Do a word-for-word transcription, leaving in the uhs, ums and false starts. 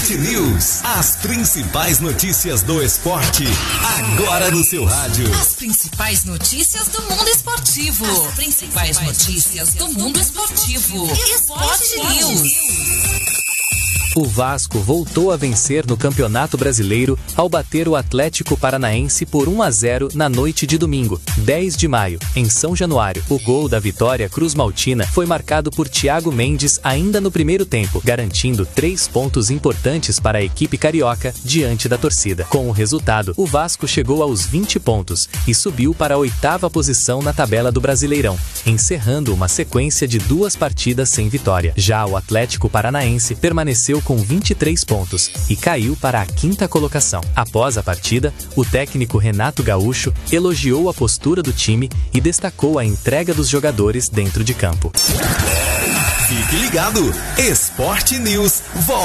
Esporte News. As principais notícias do esporte, agora no seu rádio. As principais notícias do mundo esportivo. As principais notícias do mundo esportivo. Esporte News. O Vasco voltou a vencer no Campeonato Brasileiro ao bater o Atlético Paranaense por um a zero na noite de domingo, dez de maio, em São Januário. O gol da vitória cruz-maltina foi marcado por Thiago Mendes ainda no primeiro tempo, garantindo três pontos importantes para a equipe carioca diante da torcida. Com o resultado, o Vasco chegou aos vinte pontos e subiu para a oitava posição na tabela do Brasileirão, encerrando uma sequência de duas partidas sem vitória. Já o Atlético Paranaense permaneceu com vinte e três pontos e caiu para a quinta colocação. Após a partida, o técnico Renato Gaúcho elogiou a postura do time e destacou a entrega dos jogadores dentro de campo. Fique ligado, Esporte News volta.